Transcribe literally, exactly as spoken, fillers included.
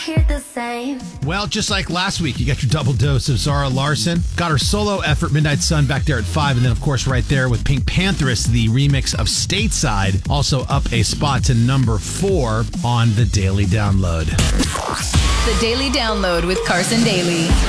hear the same. Well, just like last week, you got your double dose of Zara Larsson. Got her solo effort, Midnight Sun, back there at five. And then, of course, right there with Pink Panthers, the remix of Stateside, also up a spot to number four on the Daily Download. The Daily Download with Carson Daly.